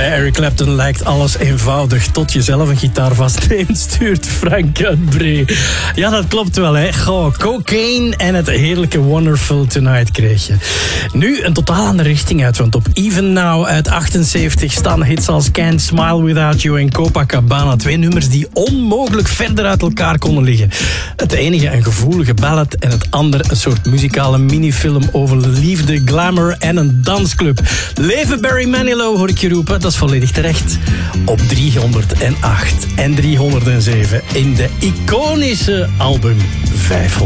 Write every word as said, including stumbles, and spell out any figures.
Bij Eric Clapton lijkt alles eenvoudig tot je zelf een gitaar vastneemt, stuurt Frank uit Bree. Ja, dat klopt wel, hè. Goh, cocaine en het heerlijke Wonderful Tonight kreeg je. Nu een totaal andere richting uit, want op Even Now uit achtenzeventig staan hits als Can't Smile Without You en Copacabana. Twee nummers die onmogelijk verder uit elkaar konden liggen. Het enige een gevoelige ballad en het ander een soort muzikale minifilm over liefde, glamour en een dansclub. Leven Barry Manilow, hoor ik je roepen. Dat is volledig terecht. Op driehonderdacht en driehonderdzeven in de iconische album vijfhonderd.